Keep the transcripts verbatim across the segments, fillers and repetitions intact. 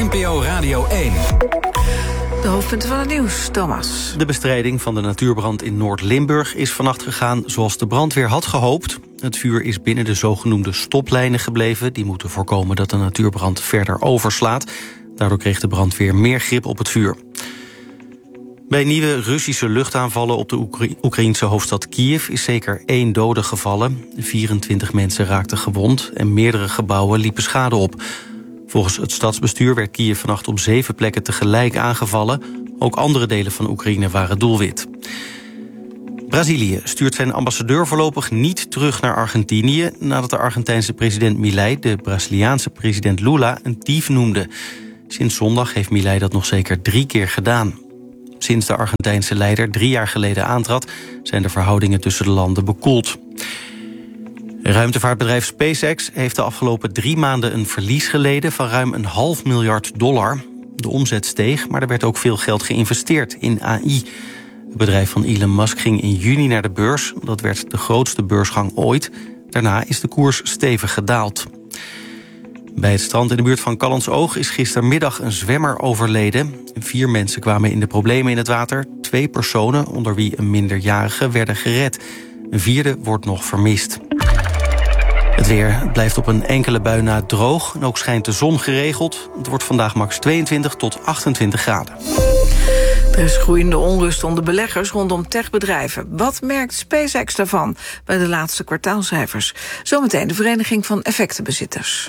N P O Radio één. De hoofdpunten van het nieuws, Thomas. De bestrijding van de natuurbrand in Noord-Limburg is vannacht gegaan zoals de brandweer had gehoopt. Het vuur is binnen de zogenoemde stoplijnen gebleven. Die moeten voorkomen dat de natuurbrand verder overslaat. Daardoor kreeg de brandweer meer grip op het vuur. Bij nieuwe Russische luchtaanvallen op de Oekra- Oekraïnse hoofdstad Kiev is zeker één dode gevallen. vierentwintig mensen raakten gewond en meerdere gebouwen liepen schade op. Volgens het stadsbestuur werd Kiev vannacht op zeven plekken tegelijk aangevallen. Ook andere delen van Oekraïne waren doelwit. Brazilië stuurt zijn ambassadeur voorlopig niet terug naar Argentinië, nadat de Argentijnse president Milei de Braziliaanse president Lula een dief noemde. Sinds zondag heeft Milei dat nog zeker drie keer gedaan. Sinds de Argentijnse leider drie jaar geleden aantrad, zijn de verhoudingen tussen de landen bekoeld. Ruimtevaartbedrijf SpaceX heeft de afgelopen drie maanden een verlies geleden van ruim een half miljard dollar. De omzet steeg, maar er werd ook veel geld geïnvesteerd in A I. Het bedrijf van Elon Musk ging in juni naar de beurs. Dat werd de grootste beursgang ooit. Daarna is de koers stevig gedaald. Bij het strand in de buurt van Callantsoog is gistermiddag een zwemmer overleden. Vier mensen kwamen in de problemen in het water. Twee personen, onder wie een minderjarige, werden gered. Een vierde wordt nog vermist. Het weer het blijft op een enkele bui na droog. En ook schijnt de zon geregeld. Het wordt vandaag max tweeëntwintig tot achtentwintig graden. Er is groeiende onrust onder beleggers rondom techbedrijven. Wat merkt SpaceX daarvan bij de laatste kwartaalcijfers? Zometeen de Vereniging van Effectenbezitters.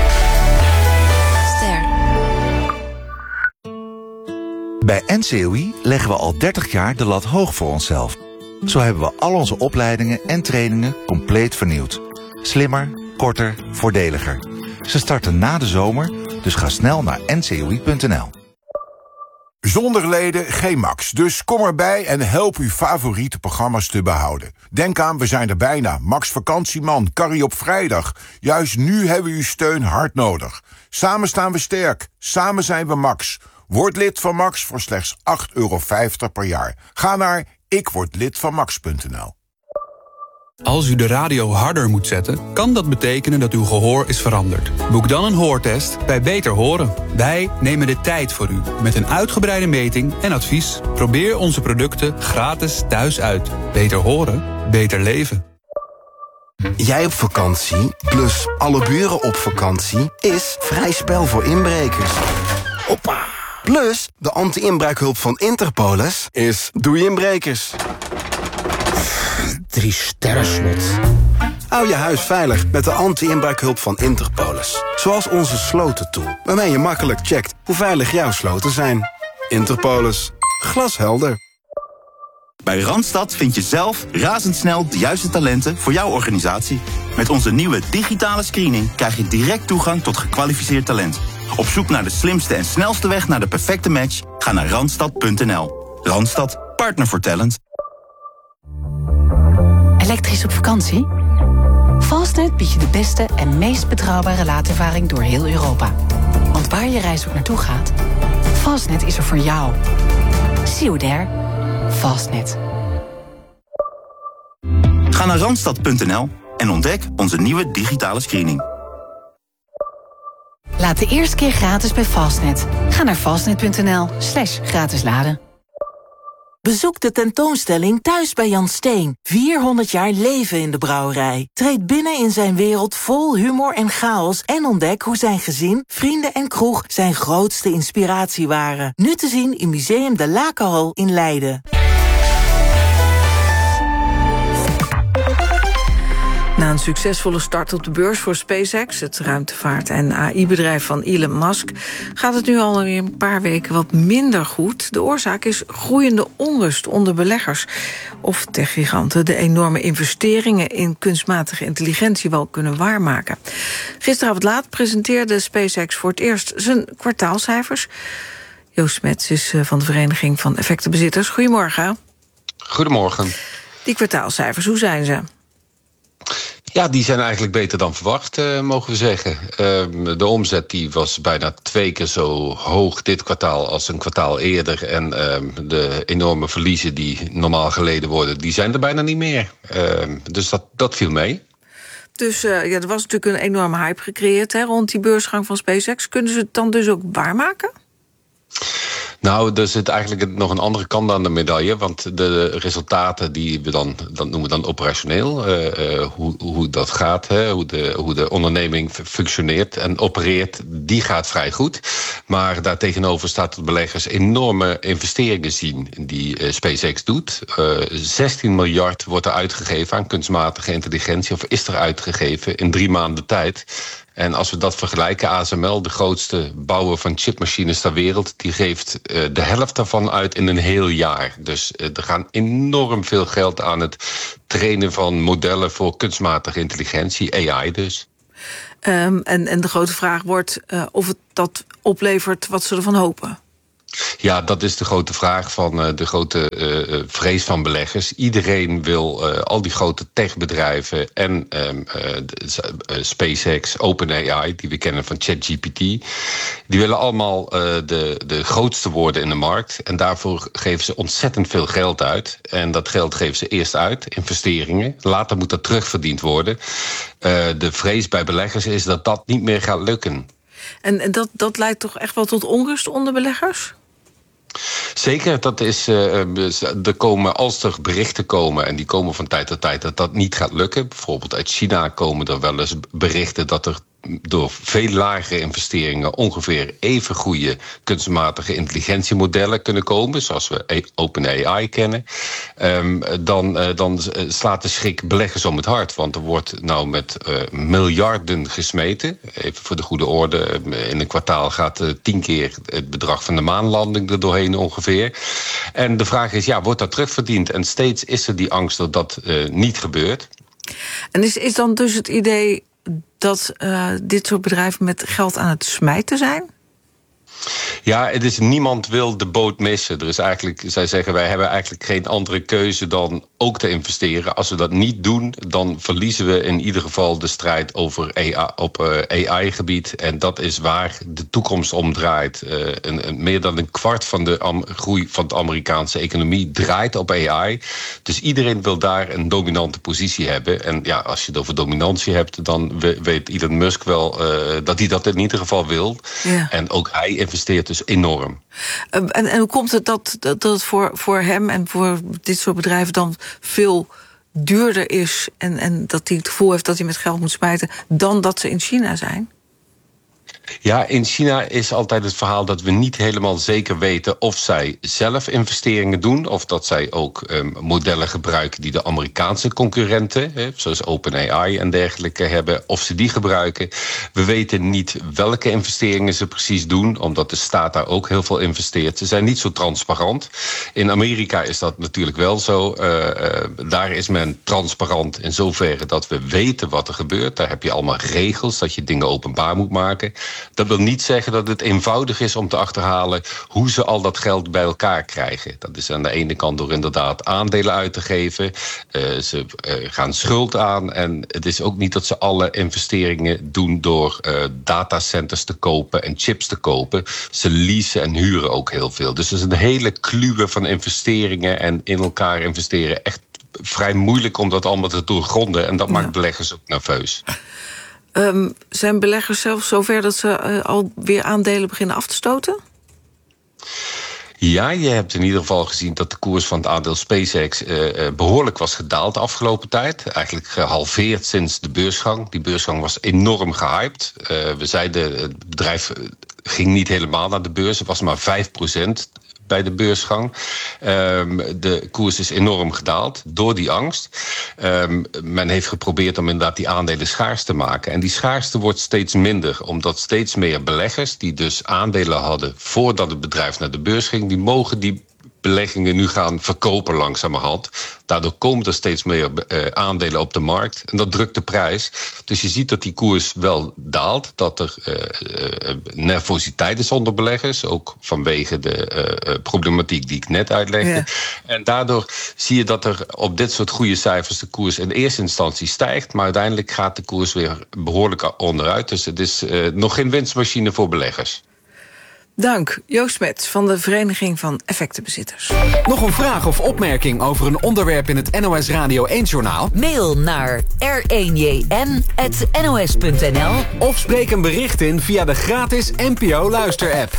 Ster. Bij N C O I leggen we al dertig jaar de lat hoog voor onszelf. Zo hebben we al onze opleidingen en trainingen compleet vernieuwd. Slimmer, korter, voordeliger. Ze starten na de zomer, dus ga snel naar n c o i punt n l. Zonder leden geen Max, dus kom erbij en help uw favoriete programma's te behouden. Denk aan, we zijn er bijna. Max Vakantieman, Carrie op vrijdag. Juist nu hebben we uw steun hard nodig. Samen staan we sterk, samen zijn we Max. Word lid van Max voor slechts acht euro vijftig per jaar. Ga naar ik word lid van max punt n l. Als u de radio harder moet zetten, kan dat betekenen dat uw gehoor is veranderd. Boek dan een hoortest bij Beter Horen. Wij nemen de tijd voor u, met een uitgebreide meting en advies. Probeer onze producten gratis thuis uit. Beter horen, beter leven. Jij op vakantie, plus alle buren op vakantie, is vrij spel voor inbrekers. Hoppa! Plus, de anti-inbraakhulp van Interpolis is doei inbrekers. Drie sterren slot. Hou je huis veilig met de anti-inbraakhulp van Interpolis. Zoals onze slotentool, waarmee je makkelijk checkt hoe veilig jouw sloten zijn. Interpolis. Glashelder. Bij Randstad vind je zelf razendsnel de juiste talenten voor jouw organisatie. Met onze nieuwe digitale screening krijg je direct toegang tot gekwalificeerd talent. Op zoek naar de slimste en snelste weg naar de perfecte match? Ga naar randstad punt n l. Randstad, partner voor talent. Elektrisch op vakantie? Fastnet biedt je de beste en meest betrouwbare laadervaring door heel Europa. Want waar je reis ook naartoe gaat, Fastnet is er voor jou. See you there. Fastnet. Ga naar randstad punt n l en ontdek onze nieuwe digitale screening. Laat de eerste keer gratis bij Fastnet. Ga naar fastnet punt n l slash gratis laden. Bezoek de tentoonstelling Thuis bij Jan Steen. vierhonderd jaar leven in de brouwerij. Treed binnen in zijn wereld vol humor en chaos en ontdek hoe zijn gezin, vrienden en kroeg zijn grootste inspiratie waren. Nu te zien in Museum de Lakenhal in Leiden. Na een succesvolle start op de beurs voor SpaceX, het ruimtevaart- en A I-bedrijf van Elon Musk, gaat het nu alweer een paar weken wat minder goed. De oorzaak is groeiende onrust onder beleggers. Of techgiganten de enorme investeringen in kunstmatige intelligentie wel kunnen waarmaken. Gisteravond laat presenteerde SpaceX voor het eerst zijn kwartaalcijfers. Joost Smets is van de Vereniging van Effectenbezitters. Goedemorgen. Goedemorgen. Die kwartaalcijfers, hoe zijn ze? Ja, die zijn eigenlijk beter dan verwacht, uh, mogen we zeggen. Uh, de omzet die was bijna twee keer zo hoog dit kwartaal als een kwartaal eerder. En uh, de enorme verliezen die normaal geleden worden, die zijn er bijna niet meer. Uh, dus dat, dat viel mee. dus, uh, ja, er was natuurlijk een enorme hype gecreëerd hè, rond die beursgang van SpaceX. Kunnen ze het dan dus ook waarmaken? Nou, er zit eigenlijk nog een andere kant aan de medaille. Want de resultaten die we dan, dat noemen we dan operationeel. Uh, uh, hoe, hoe dat gaat, hè, hoe, de, hoe de onderneming functioneert en opereert, die gaat vrij goed. Maar daartegenover staat dat beleggers enorme investeringen zien die uh, SpaceX doet. Uh, zestien miljard wordt er uitgegeven aan kunstmatige intelligentie, of is er uitgegeven in drie maanden tijd. En als we dat vergelijken, A S M L, de grootste bouwer van chipmachines ter wereld, die geeft uh, de helft daarvan uit in een heel jaar. Dus uh, er gaan enorm veel geld aan het trainen van modellen voor kunstmatige intelligentie, A I dus. Um, en, en de grote vraag wordt uh, of het dat oplevert wat ze ervan hopen. Ja, dat is de grote vraag van uh, de grote uh, vrees van beleggers. Iedereen wil, uh, al die grote techbedrijven en um, uh, de, uh, SpaceX, OpenAI, die we kennen van ChatGPT, die willen allemaal uh, de, de grootste worden in de markt. En daarvoor geven ze ontzettend veel geld uit. En dat geld geven ze eerst uit, investeringen. Later moet dat terugverdiend worden. Uh, de vrees bij beleggers is dat dat niet meer gaat lukken. En, en dat, dat leidt toch echt wel tot onrust onder beleggers? Zeker, dat is, uh, er komen, als er berichten komen, en die komen van tijd tot tijd, dat dat niet gaat lukken. Bijvoorbeeld uit China komen er wel eens berichten dat er door veel lagere investeringen ongeveer even goede kunstmatige intelligentiemodellen kunnen komen, zoals we OpenAI kennen. Um, dan, uh, dan slaat de schrik beleggers om het hart, want er wordt nou met uh, miljarden gesmeten. Even voor de goede orde, in een kwartaal gaat uh, tien keer het bedrag van de maanlanding er doorheen ongeveer. En de vraag is, ja, wordt dat terugverdiend? En steeds is er die angst dat dat uh, niet gebeurt. En is, is dan dus het idee dat uh, dit soort bedrijven met geld aan het smijten zijn? Ja, het is, niemand wil de boot missen. Er is eigenlijk, zij zeggen, wij hebben eigenlijk geen andere keuze dan ook te investeren. Als we dat niet doen, dan verliezen we in ieder geval de strijd over A I, op uh, A I-gebied. En dat is waar de toekomst om draait. Uh, een, een, meer dan een kwart van de am, groei van de Amerikaanse economie draait op A I. Dus iedereen wil daar een dominante positie hebben. En ja, als je het over dominantie hebt, dan weet Elon Musk wel uh, dat hij dat in ieder geval wil. Ja. En ook hij investeert dus enorm. Uh, en, en hoe komt het dat, dat, dat het voor, voor hem en voor dit soort bedrijven dan veel duurder is en, en dat hij het gevoel heeft dat hij met geld moet smijten dan dat ze in China zijn? Ja, in China is altijd het verhaal dat we niet helemaal zeker weten of zij zelf investeringen doen, of dat zij ook um, modellen gebruiken die de Amerikaanse concurrenten, hè, zoals OpenAI en dergelijke, hebben, of ze die gebruiken. We weten niet welke investeringen ze precies doen, omdat de staat daar ook heel veel investeert. Ze zijn niet zo transparant. In Amerika is dat natuurlijk wel zo. Uh, uh, daar is men transparant in zoverre dat we weten wat er gebeurt. Daar heb je allemaal regels dat je dingen openbaar moet maken. Dat wil niet zeggen dat het eenvoudig is om te achterhalen hoe ze al dat geld bij elkaar krijgen. Dat is aan de ene kant door inderdaad aandelen uit te geven. Uh, ze uh, gaan schuld aan. En het is ook niet dat ze alle investeringen doen door uh, datacenters te kopen en chips te kopen. Ze leasen en huren ook heel veel. Dus het is een hele kluwe van investeringen en in elkaar investeren. Echt vrij moeilijk om dat allemaal te doorgronden. En dat ja. maakt beleggers ook nerveus. Um, zijn beleggers zelfs zover dat ze uh, alweer aandelen beginnen af te stoten? Ja, je hebt in ieder geval gezien dat de koers van het aandeel SpaceX uh, behoorlijk was gedaald de afgelopen tijd. Eigenlijk gehalveerd sinds de beursgang. Die beursgang was enorm gehyped. Uh, we zeiden, het bedrijf ging niet helemaal naar de beurs. Het was maar vijf procent bij de beursgang. Um, de koers is enorm gedaald door die angst. Um, men heeft geprobeerd om inderdaad die aandelen schaars te maken. En die schaarste wordt steeds minder, omdat steeds meer beleggers die dus aandelen hadden voordat het bedrijf naar de beurs ging, die mogen die beleggingen nu gaan verkopen langzamerhand. Daardoor komen er steeds meer uh, aandelen op de markt. En dat drukt de prijs. Dus je ziet dat die koers wel daalt. Dat er uh, uh, nervositeit is onder beleggers. Ook vanwege de uh, problematiek die ik net uitlegde. Ja. En daardoor zie je dat er op dit soort goede cijfers de koers in eerste instantie stijgt. Maar uiteindelijk gaat de koers weer behoorlijk onderuit. Dus het is uh, nog geen winstmachine voor beleggers. Dank, Joost Smets van de Vereniging van Effectenbezitters. Nog een vraag of opmerking over een onderwerp in het N O S Radio één-journaal? Mail naar r één j n apenstaartje n o s punt n l Of spreek een bericht in via de gratis N P O-luisterapp.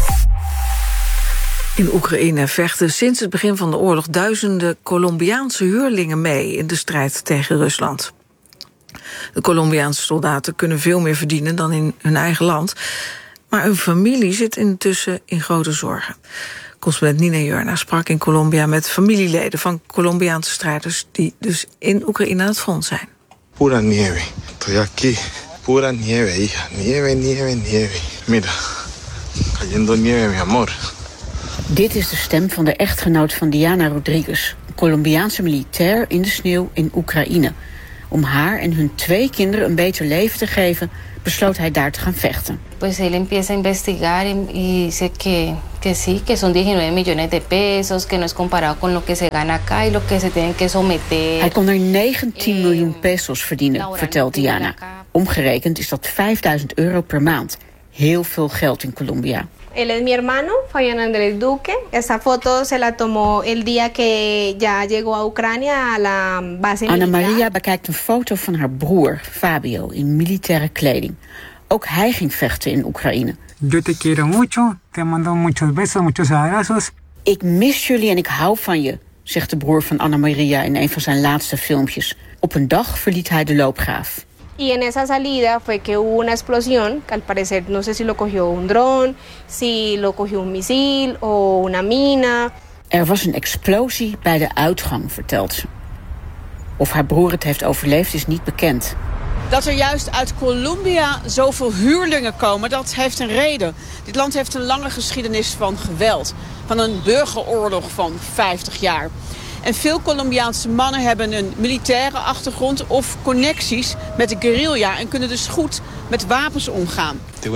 In Oekraïne vechten sinds het begin van de oorlog duizenden Colombiaanse huurlingen mee in de strijd tegen Rusland. De Colombiaanse soldaten kunnen veel meer verdienen dan in hun eigen land, maar hun familie zit intussen in grote zorgen. Correspondent Nina Jurna sprak in Colombia met familieleden van Colombiaanse strijders die dus in Oekraïne aan het front zijn. Pura nieve. Estoy aquí. Pura nieve, hija. Nieve, nieve, nieve. Mira. Cayendo nieve, mi amor. Dit is de stem van de echtgenoot van Diana Rodriguez, een Colombiaanse militair in de sneeuw in Oekraïne. Om haar en hun twee kinderen een beter leven te geven, besloot hij daar te gaan vechten. Pues él empieza a investigar y dice que que sí, que son diecinueve millones de pesos, que no es comparado con lo que se gana acá y lo que se tienen que someter. Hij kon er negentien miljoen pesos verdienen, vertelt Diana. Omgerekend is dat vijfduizend euro per maand. Heel veel geld in Colombia. Él es mi hermano, Fabián Andrés Duque. Esta foto se la tomó el día que ya llegó a Ucrania a la base militar. Ana Maria bekijkt een foto van haar broer, Fabio, in militaire kleding. Ook hij ging vechten in Oekraïne. Yo te quiero mucho, te mando muchos besos, muchos abrazos. Ik mis jullie en ik hou van je, zegt de broer van Ana Maria in een van zijn laatste filmpjes. Op een dag verliet hij de loopgraaf. Y en esa salida fue que hubo una explosión, que al parecer no sé si lo cogió un dron, si lo cogió un misil o una mina. Er was een explosie bij de uitgang, vertelt ze. Of haar broer het heeft overleefd is niet bekend. Dat er juist uit Colombia zoveel huurlingen komen, dat heeft een reden. Dit land heeft een lange geschiedenis van geweld. Van een burgeroorlog van vijftig jaar. En veel Colombiaanse mannen hebben een militaire achtergrond of connecties met de guerrilla en kunnen dus goed met wapens omgaan.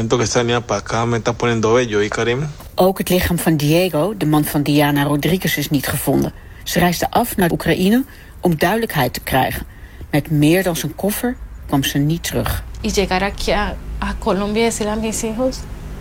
Ook het lichaam van Diego, de man van Diana Rodriguez, is niet gevonden. Ze reisde af naar Oekraïne om duidelijkheid te krijgen. Met meer dan zijn koffer kwam ze niet terug. Y llegar aquí a, a Colombia y decir a mis hijos,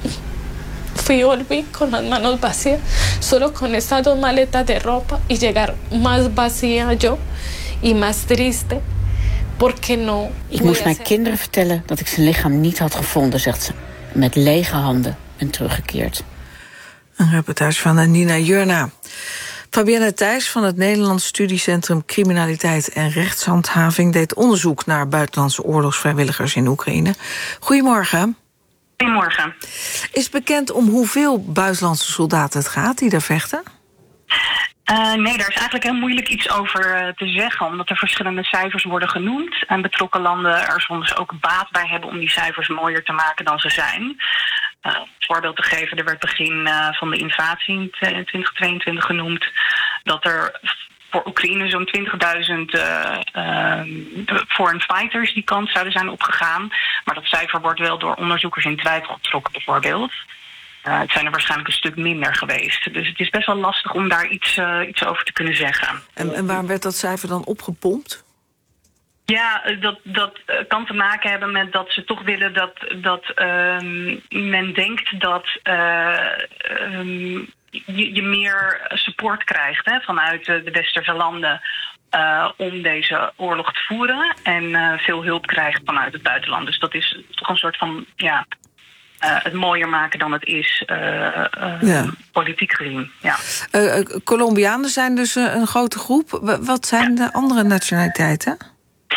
fui y volví con las manos vacías, solo con estas dos maletas de ropa y llegar más vacía yo y más triste, porque no. Ik moest mijn kinderen vertellen dat ik zijn lichaam niet had gevonden, zegt ze. En met lege handen ben teruggekeerd. Een reportage van Nina Jurna. Fabienne Thijs van het Nederlands Studiecentrum Criminaliteit en Rechtshandhaving deed onderzoek naar buitenlandse oorlogsvrijwilligers in Oekraïne. Goedemorgen. Goedemorgen. Is bekend om hoeveel buitenlandse soldaten het gaat die daar vechten? Uh, nee, daar is eigenlijk heel moeilijk iets over uh, te zeggen, omdat er verschillende cijfers worden genoemd. En betrokken landen er soms ook baat bij hebben om die cijfers mooier te maken dan ze zijn. Uh, om een voorbeeld te geven, er werd begin uh, van de invasie in twintig tweeëntwintig genoemd dat er voor Oekraïne zo'n twintigduizend uh, uh, foreign fighters die kant zouden zijn opgegaan. Maar dat cijfer wordt wel door onderzoekers in twijfel getrokken, bijvoorbeeld. Uh, het zijn er waarschijnlijk een stuk minder geweest. Dus het is best wel lastig om daar iets, uh, iets over te kunnen zeggen. En, en waar werd dat cijfer dan opgepompt? Ja, dat, dat uh, kan te maken hebben met dat ze toch willen dat, dat uh, men denkt dat uh, um, je, je meer support krijgt hè, vanuit de westerse landen uh, om deze oorlog te voeren. En uh, veel hulp krijgt vanuit het buitenland. Dus dat is toch een soort van ja, uh, het mooier maken dan het is, uh, uh, ja. politiek gezien. Ja. Uh, uh, Colombianen zijn dus uh, een grote groep. Wat zijn ja. de andere nationaliteiten?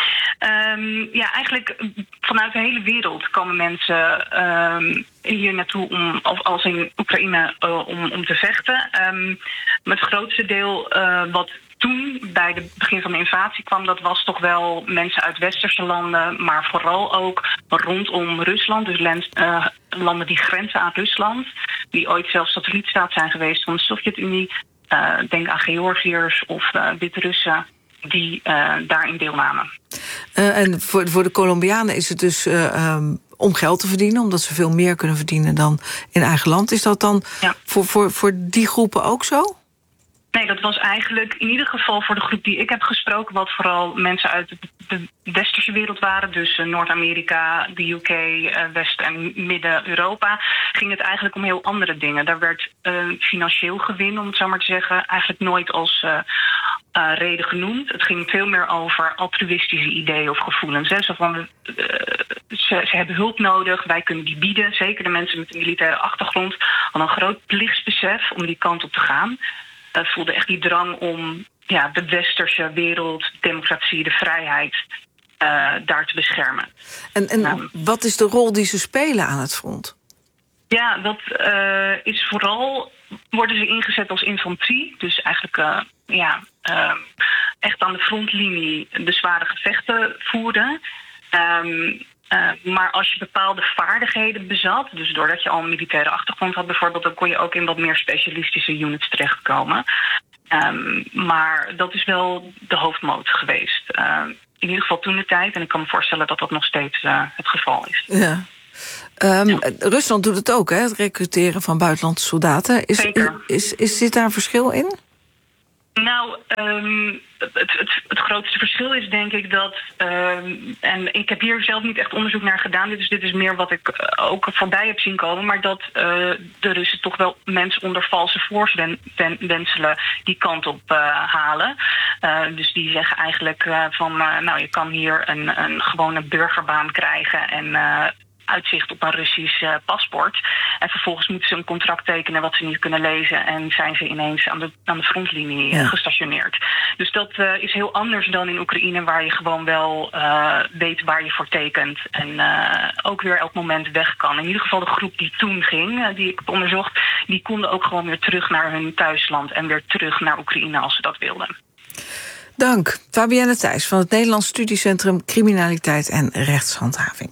Um, ja, eigenlijk vanuit de hele wereld komen mensen um, hier naartoe om, of als in Oekraïne, uh, om, om te vechten. Um, het grootste deel uh, wat toen bij het begin van de invasie kwam, dat was toch wel mensen uit westerse landen, maar vooral ook rondom Rusland. Dus lens, uh, landen die grenzen aan Rusland, die ooit zelfs satellietstaat zijn geweest van de Sovjet-Unie. Uh, denk aan Georgiërs of uh, Wit-Russen die uh, daarin deelnamen. Uh, en voor, voor de Colombianen is het dus uh, um, om geld te verdienen, omdat ze veel meer kunnen verdienen dan in eigen land. Is dat dan ja. voor, voor, voor die groepen ook zo? Nee, dat was eigenlijk in ieder geval voor de groep die ik heb gesproken, wat vooral mensen uit de westerse wereld waren, dus uh, Noord-Amerika, de U K, uh, West- en Midden-Europa, ging het eigenlijk om heel andere dingen. Daar werd uh, financieel gewin, om het zo maar te zeggen, eigenlijk nooit als uh, uh, reden genoemd. Het ging veel meer over altruïstische ideeën of gevoelens. Hè. Zo van, uh, ze, ze hebben hulp nodig, wij kunnen die bieden. Zeker de mensen met een militaire achtergrond hadden een groot plichtsbesef om die kant op te gaan. Uh, voelde echt die drang om ja, de westerse wereld, democratie, de vrijheid uh, daar te beschermen. En, en um, wat is de rol die ze spelen aan het front? Ja, dat uh, is vooral, worden ze ingezet als infanterie. Dus eigenlijk uh, ja, uh, echt aan de frontlinie de zware gevechten voeren. Um, Uh, maar als je bepaalde vaardigheden bezat, dus doordat je al een militaire achtergrond had bijvoorbeeld, dan kon je ook in wat meer specialistische units terechtkomen. Um, maar dat is wel de hoofdmoot geweest. Uh, in ieder geval toen de tijd. En ik kan me voorstellen dat dat nog steeds uh, het geval is. Ja. Um, ja. Rusland doet het ook, hè, het recruteren van buitenlandse soldaten. Is, Zeker. Is, is, is, zit daar een verschil in? Nou, um, het, het, het grootste verschil is denk ik dat, um, en ik heb hier zelf niet echt onderzoek naar gedaan, dus dit is meer wat ik ook voorbij heb zien komen, maar dat uh, de Russen toch wel mensen onder valse voorwendselen die kant op uh, halen. Uh, dus die zeggen eigenlijk uh, van, uh, nou je kan hier een, een gewone burgerbaan krijgen en uh, uitzicht op een Russisch uh, paspoort. En vervolgens moeten ze een contract tekenen wat ze niet kunnen lezen en zijn ze ineens aan de, aan de frontlinie ja. uh, gestationeerd. Dus dat uh, is heel anders dan in Oekraïne, waar je gewoon wel uh, weet waar je voor tekent en uh, ook weer elk moment weg kan. In ieder geval de groep die toen ging, uh, die ik onderzocht, die konden ook gewoon weer terug naar hun thuisland en weer terug naar Oekraïne als ze dat wilden. Dank. Fabienne Thijs van het Nederlands Studiecentrum Criminaliteit en Rechtshandhaving.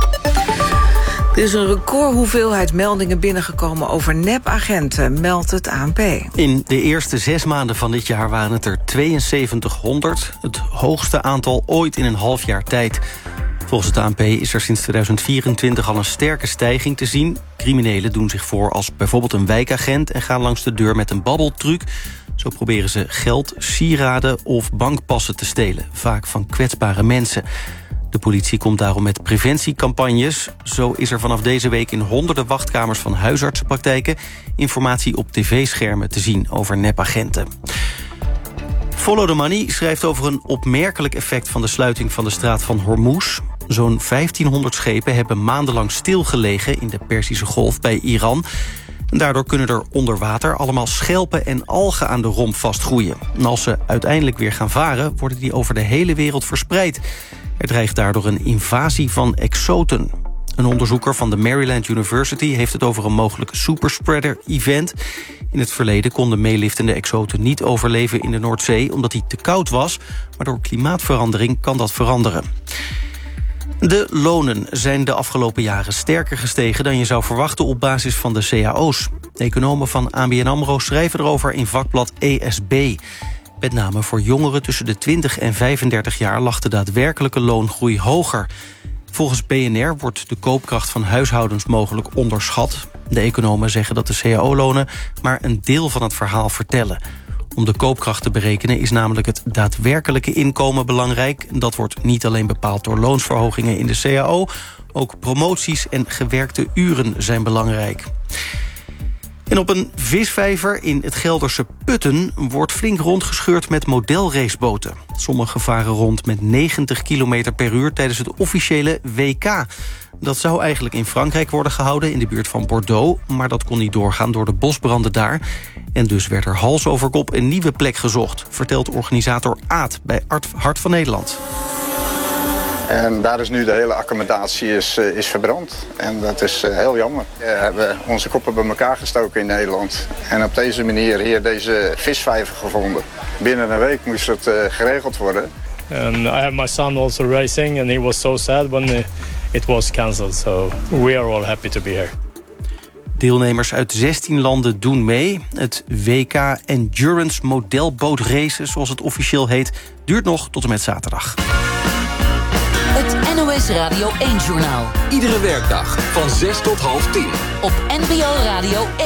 Er is een recordhoeveelheid meldingen binnengekomen over nepagenten, meldt het A N P. In de eerste zes maanden van dit jaar waren het er tweeënzeventighonderd. Het hoogste aantal ooit in een half jaar tijd. Volgens het A N P is er sinds tweeduizend vierentwintig al een sterke stijging te zien. Criminelen doen zich voor als bijvoorbeeld een wijkagent en gaan langs de deur met een babbeltruc. Zo proberen ze geld, sieraden of bankpassen te stelen, vaak van kwetsbare mensen. De politie komt daarom met preventiecampagnes. Zo is er vanaf deze week in honderden wachtkamers van huisartsenpraktijken informatie op tv-schermen te zien over nepagenten. Follow the Money schrijft over een opmerkelijk effect van de sluiting van de straat van Hormuz. Zo'n vijftienhonderd schepen hebben maandenlang stilgelegen in de Perzische Golf bij Iran. En daardoor kunnen er onder water allemaal schelpen en algen aan de romp vastgroeien. En als ze uiteindelijk weer gaan varen, worden die over de hele wereld verspreid. Er dreigt daardoor een invasie van exoten. Een onderzoeker van de Maryland University heeft het over een mogelijk superspreader-event. In het verleden konden meeliftende exoten niet overleven in de Noordzee omdat die te koud was. Maar door klimaatverandering kan dat veranderen. De lonen zijn de afgelopen jaren sterker gestegen dan je zou verwachten op basis van de C A O's. De economen van A B N AMRO schrijven erover in vakblad E S B. Met name voor jongeren tussen de twintig en vijfendertig jaar lag de daadwerkelijke loongroei hoger. Volgens B N R wordt de koopkracht van huishoudens mogelijk onderschat. De economen zeggen dat de C A O-lonen maar een deel van het verhaal vertellen. Om de koopkracht te berekenen is namelijk het daadwerkelijke inkomen belangrijk. Dat wordt niet alleen bepaald door loonsverhogingen in de C A O. Ook promoties en gewerkte uren zijn belangrijk. En op een visvijver in het Gelderse Putten wordt flink rondgescheurd met modelraceboten. Sommige varen rond met negentig kilometer per uur tijdens het officiële W K. Dat zou eigenlijk in Frankrijk worden gehouden, in de buurt van Bordeaux. Maar dat kon niet doorgaan door de bosbranden daar. En dus werd er hals over kop een nieuwe plek gezocht, vertelt organisator Aad bij Hart van Nederland. En daar is nu de hele accommodatie is, uh, is verbrand. En dat is uh, heel jammer. We hebben onze koppen bij elkaar gestoken in Nederland. En op deze manier hier deze visvijver gevonden. Binnen een week moest het uh, geregeld worden. And I have my son also racing and he was so sad when it was cancelled. So we are all happy to be here. Deelnemers uit zestien landen doen mee. Het W K Endurance Modelboot Racen, zoals het officieel heet, duurt nog tot en met zaterdag. Het N O S Radio één Journaal. Iedere werkdag van zes tot half tien. Op N P O Radio één.